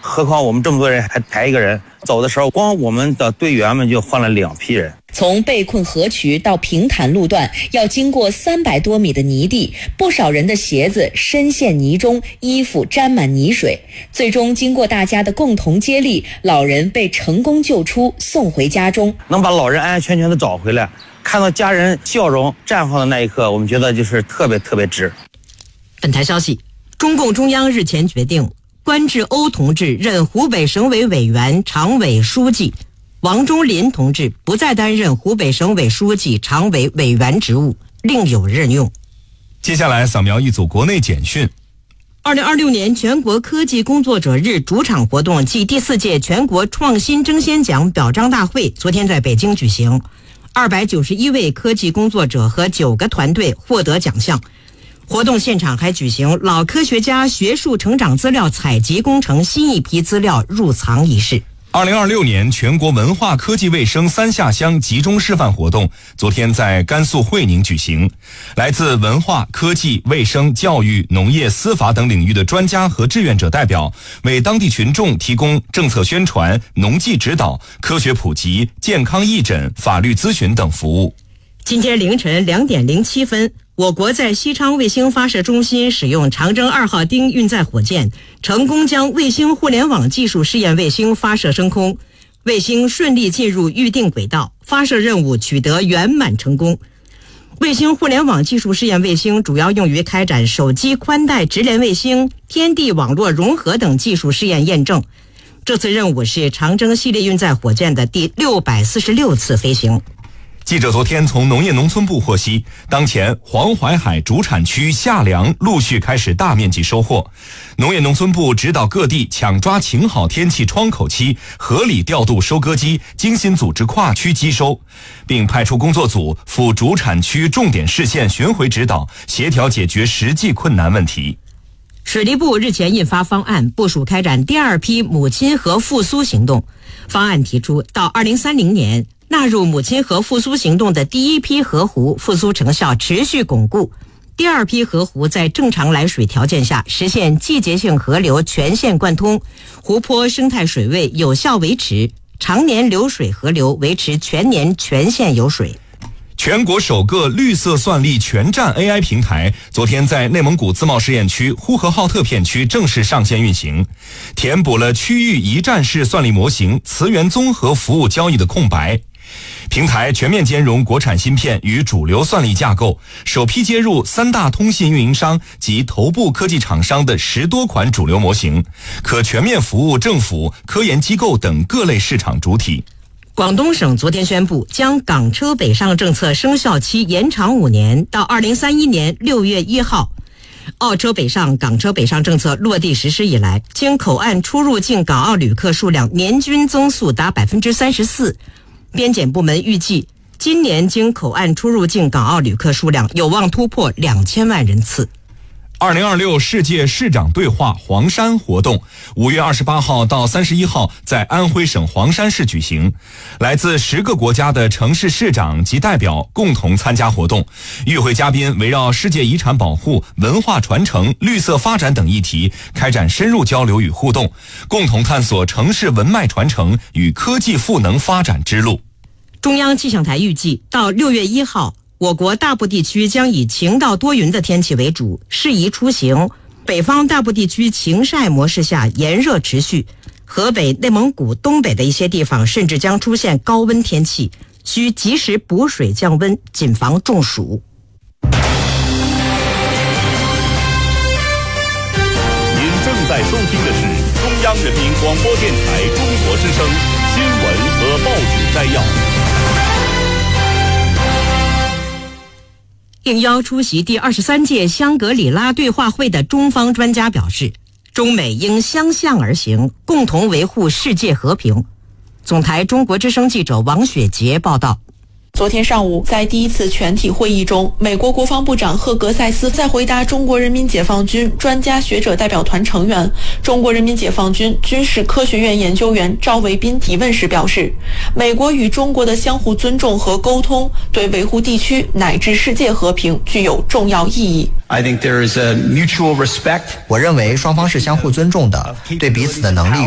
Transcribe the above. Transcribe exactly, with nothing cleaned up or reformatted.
何况我们这么多人还抬一个人走的时候，光我们的队员们就换了两批人。 从被困河渠到平坦路段，要经过三百多米的泥地，不少人的鞋子深陷泥中，衣服沾满泥水。最终经过大家的共同接力，老人被成功救出，送回家中。 能把老人安安全全的找回来，看到家人笑容绽放的那一刻，我们觉得就是特别特别值。 本台消息，中共中央日前决定关志欧同志任湖北省委委员、常委书记，王忠林同志不再担任湖北省委书记、常委委员职务，另有任用。 接下来扫描一组国内简讯。 二零二六年全国科技工作者日主场活动暨第四届全国创新争先奖表彰大会昨天在北京举行，二百九十一位科技工作者和九个团队获得奖项。活动现场还举行老科学家学术成长资料采集工程新一批资料入藏仪式。 二零二六年全国文化科技卫生三下乡集中示范活动昨天在甘肃会宁举行，来自文化、科技、卫生、教育、农业、司法等领域的专家和志愿者代表为当地群众提供政策宣传、农技指导、科学普及、健康义诊、法律咨询等服务。 今天凌晨两点零七分，我国在西昌卫星发射中心使用长征二号丁运载火箭，成功将卫星互联网技术试验卫星发射升空，卫星顺利进入预定轨道，发射任务取得圆满成功。卫星互联网技术试验卫星主要用于开展手机宽带直连卫星、天地网络融合等技术试验验证。这次任务是长征系列运载火箭的第六百四十六次飞行。 记者昨天从农业农村部获悉，当前黄淮海主产区夏粮陆续开始大面积收获。农业农村部指导各地抢抓晴好天气窗口期，合理调度收割机，精心组织跨区机收，并派出工作组赴主产区重点市县巡回指导，协调解决实际困难问题。 水利部日前印发方案，部署开展第二批母亲河复苏行动。方案提出，到二零三零年纳入母亲河复苏行动的第一批河湖复苏成效持续巩固，第二批河湖在正常来水条件下实现季节性河流全线贯通，湖泊生态水位有效维持，常年流水河流维持全年全线有水。 全国首个绿色算力全站 A I 平台昨天在内蒙古自贸试验区呼和浩特片区正式上线运行，填补了区域一站式算力模型磁源综合服务交易的空白。平台全面兼容国产芯片与主流算力架构，首批接入三大通信运营商及头部科技厂商的十多款主流模型，可全面服务政府、科研机构等各类市场主体。 广东省昨天宣布，将港车北上政策生效期延长五年，到二零三一年六月一号。澳车北上、港车北上政策落地实施以来，经口岸出入境港澳旅客数量年均增速达百分之三十四。边检部门预计，今年经口岸出入境港澳旅客数量有望突破两千万人次。 二零二六世界市长对话黄山活动五月二十八号到三十一号在安徽省黄山市举行，来自十个国家的城市市长及代表共同参加活动。与会嘉宾围绕世界遗产保护、文化传承、绿色发展等议题开展深入交流与互动，共同探索城市文脉传承与科技赋能发展之路。 中央气象台预计，到六月一号，我国大部地区将以晴到多云的天气为主，适宜出行。北方大部地区晴晒模式下炎热持续，河北、内蒙古东北的一些地方甚至将出现高温天气，需及时补水降温，谨防中暑。 您正在收听的是中央人民广播电台中国之声新闻和报纸摘要。 应邀出席第二十三届香格里拉对话会的中方专家表示，中美应相向而行，共同维护世界和平。总台中国之声记者王雪杰报道。 昨天上午，在第一次全体会议中，美国国防部长赫格塞斯在回答中国人民解放军专家学者代表团成员、中国人民解放军军事科学院研究员赵卫斌提问时表示，美国与中国的相互尊重和沟通对维护地区乃至世界和平具有重要意义。 I think there is a mutual respect. 我认为双方是相互尊重的，对彼此的能力